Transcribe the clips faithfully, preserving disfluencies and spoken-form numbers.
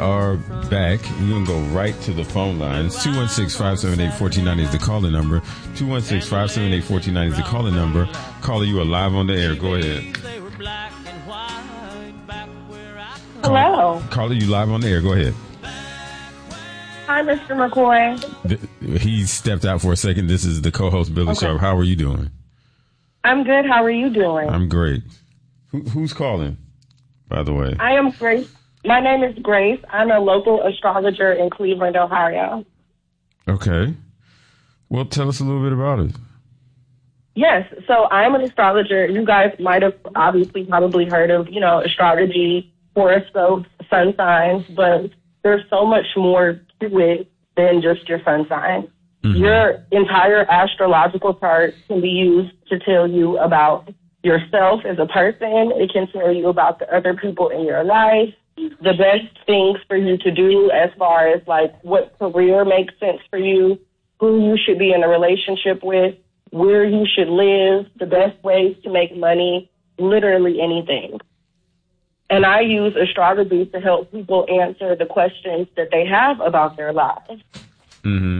are back. We're going to go right to the phone lines. two one six, five seven eight, one four nine zero is the calling number. two one six, five seven eight, one four nine zero is the calling number. Caller, you are live on the air. Go ahead. Hello. Caller, you live on the air. Go ahead. Hi, Mister McCoy. He stepped out for a second. This is the co-host, Billy Okay. Sharp. How are you doing? I'm good. How are you doing? I'm great. Who, who's calling, by the way? I am Grace. My name is Grace. I'm a local astrologer in Cleveland, Ohio. Okay. Well, tell us a little bit about it. Yes. So I'm an astrologer. You guys might have obviously probably heard of, you know, astrology, horoscopes, sun signs, but there's so much more to it than just your sun sign. Mm-hmm. Your entire astrological chart can be used to tell you about yourself as a person. It can tell you about the other people in your life, the best things for you to do as far as like what career makes sense for you, who you should be in a relationship with, where you should live, the best ways to make money, literally anything. And I use astrology to help people answer the questions that they have about their lives. Mm-hmm.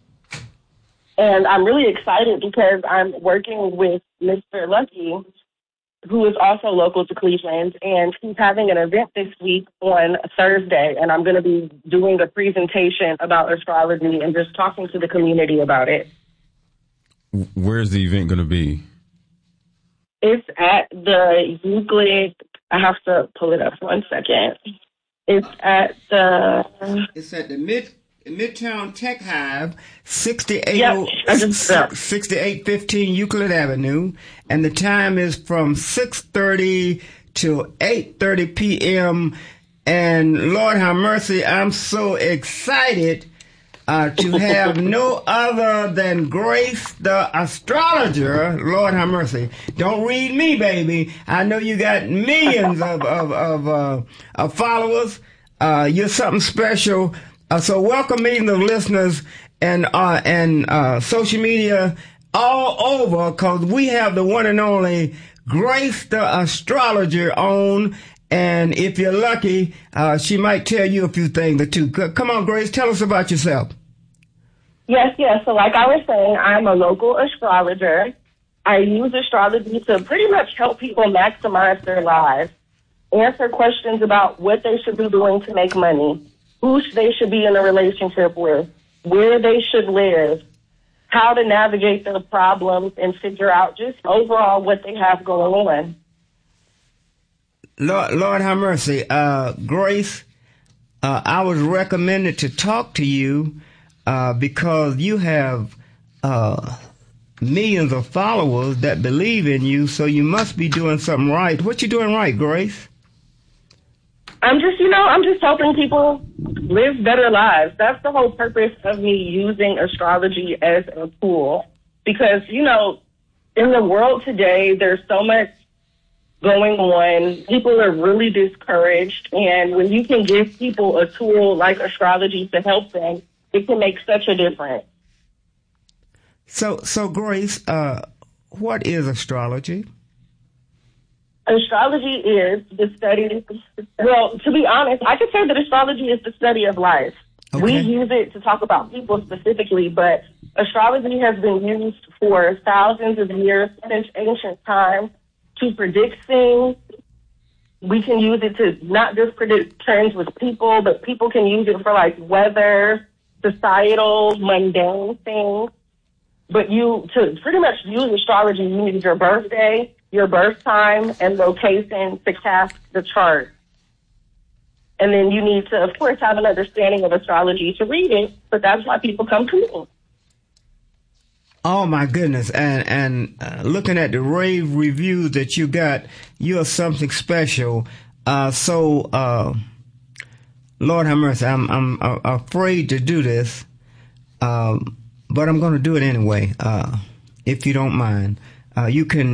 And I'm really excited because I'm working with Mister Lucky, who is also local to Cleveland, and he's having an event this week on Thursday, and I'm going to be doing a presentation about astrology and just talking to the community about it. Where's the event going to be? It's at the Euclid. I have to pull it up one second. It's at the... It's at the Mid Midtown Tech Hive, sixty-eight, yep, I just, uh, sixty-eight fifteen Euclid Avenue, and the time is from six thirty to eight thirty p.m. And Lord have mercy, I'm so excited uh, to have no other than Grace the astrologer. Lord have mercy. Don't read me, baby. I know you got millions of, of, of, uh, of followers. Uh, you're something special. Uh, so welcome meeting of listeners and uh, and uh, social media all over, because we have the one and only Grace the astrologer on. And if you're lucky, uh, she might tell you a few things or two. C- Come on, Grace, tell us about yourself. Yes, yes. So like I was saying, I'm a local astrologer. I use astrology to pretty much help people maximize their lives, answer questions about what they should be doing to make money, who they should be in a relationship with, where they should live, how to navigate their problems, and figure out just overall what they have going on. Lord, Lord have mercy. Uh, Grace, uh, I was recommended to talk to you uh, because you have uh, millions of followers that believe in you, so you must be doing something right. What you doing right, Grace? I'm just, you know, I'm just helping people live better lives. That's the whole purpose of me using astrology as a tool. Because, you know, in the world today, there's so much going on. People are really discouraged. And when you can give people a tool like astrology to help them, it can make such a difference. So, so Grace, uh, what is astrology? Astrology is the study, well, to be honest, I could say that astrology is the study of life. Okay. We use it to talk about people specifically, but astrology has been used for thousands of years since ancient times to predict things. We can use it to not just predict trends with people, but people can use it for like weather, societal, mundane things. But you, to pretty much use astrology, you need your birthday, your birth time, and location to cast the chart. And then you need to, of course, have an understanding of astrology to read it, but that's why people come to me. Oh, my goodness. And and uh, looking at the rave reviews that you got, you're something special. Uh, so, uh, Lord have mercy, I'm, I'm uh, afraid to do this, um, but I'm going to do it anyway, uh, if you don't mind. Uh, you can